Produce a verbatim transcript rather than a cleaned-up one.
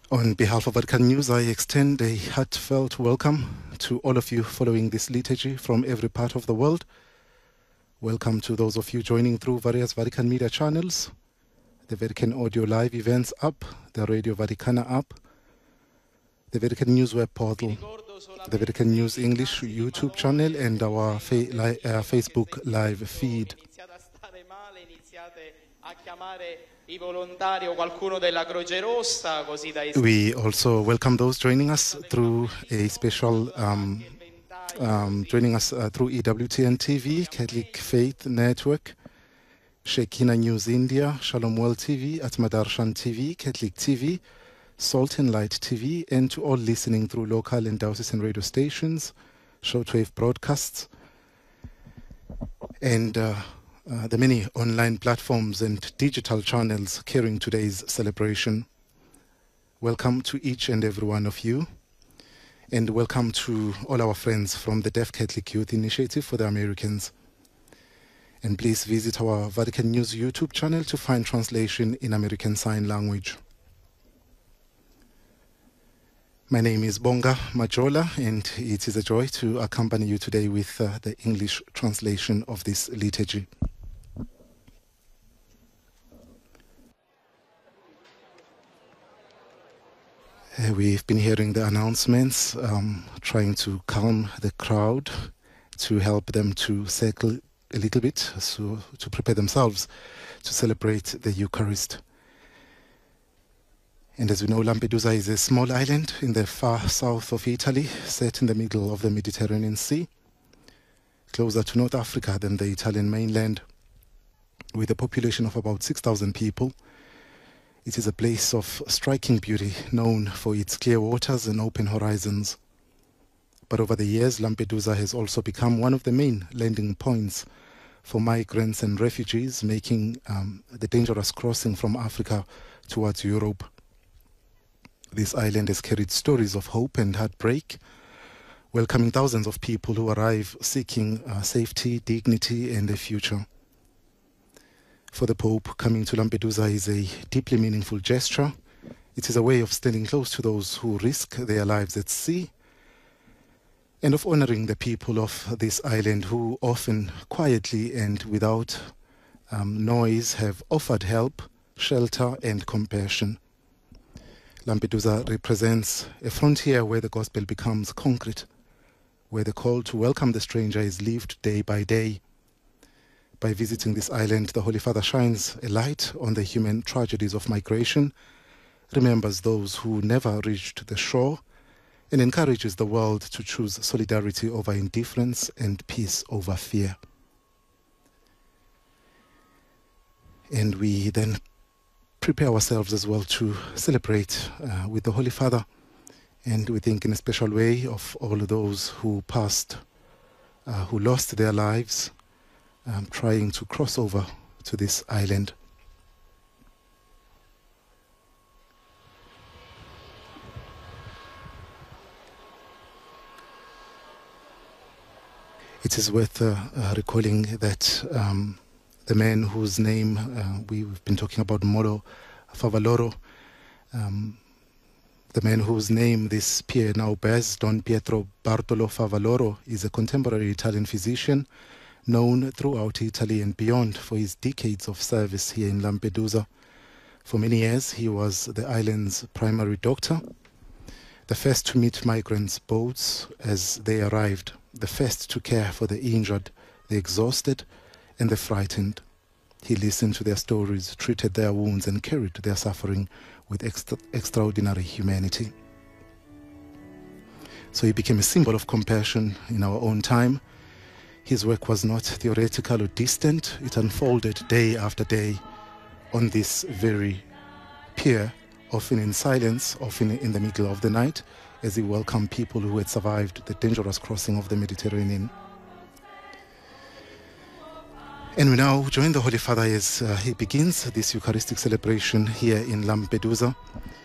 On behalf of Vatican News, I extend a heartfelt welcome to all of you following this liturgy from every part of the world. Welcome to those of you joining through various Vatican media channels, the Vatican Audio Live Events app, the Radio Vaticana app, the Vatican News web portal, the Vatican News English YouTube channel, and our fa li uh, Facebook live feed. We also welcome those joining us through a special, um, um, joining us uh, through E W T N T V, Catholic Faith Network, Shekinah News India, Shalom World T V, Atmadarshan T V, Catholic T V, Salt and Light T V, and to all listening through local and diocesan radio stations, shortwave broadcasts, and uh, Uh, the many online platforms and digital channels carrying today's celebration. Welcome to each and every one of you, and welcome to all our friends from the Deaf Catholic Youth Initiative for the Americans. And please visit our Vatican News YouTube channel to find translation in American Sign Language. My name is Bonga Majola, and it is a joy to accompany you today with uh, the English translation of this liturgy. Uh, we've been hearing the announcements, um, trying to calm the crowd, to help them to settle a little bit, so to prepare themselves to celebrate the Eucharist. And as we know, Lampedusa is a small island in the far south of Italy, set in the middle of the Mediterranean Sea, closer to North Africa than the Italian mainland, with a population of about six thousand people. It is a place of striking beauty, known for its clear waters and open horizons. But over the years, Lampedusa has also become one of the main landing points for migrants and refugees making um, the dangerous crossing from Africa towards Europe. This island has carried stories of hope and heartbreak, welcoming thousands of people who arrive seeking uh, safety, dignity, and a future. For the Pope, coming to Lampedusa is a deeply meaningful gesture. It is a way of standing close to those who risk their lives at sea, and of honoring the people of this island who often quietly and without um, noise have offered help, shelter, and compassion. Lampedusa represents a frontier where the gospel becomes concrete, where the call to welcome the stranger is lived day by day. By visiting this island, the Holy Father shines a light on the human tragedies of migration, remembers those who never reached the shore, and encourages the world to choose solidarity over indifference and peace over fear. And we then prepare ourselves as well to celebrate uh, with the Holy Father, and we think in a special way of all those who passed, uh, who lost their lives, Um, trying to cross over to this island. It is worth uh, uh, recalling that um, the man whose name uh, we've been talking about, Moro Favaloro, um, the man whose name this pier now bears, Don Pietro Bartolo Favaloro, is a contemporary Italian physician known throughout Italy and beyond for his decades of service here in Lampedusa. For many years, he was the island's primary doctor, the first to meet migrants' boats as they arrived, the first to care for the injured, the exhausted, and the frightened. He listened to their stories, treated their wounds, and carried their suffering with extra extraordinary humanity. So he became a symbol of compassion in our own time. His work was not theoretical or distant. It unfolded day after day on this very pier, often in silence, often in the middle of the night, as he welcomed people who had survived the dangerous crossing of the Mediterranean. And we now join the Holy Father as uh, he begins this Eucharistic celebration here in Lampedusa.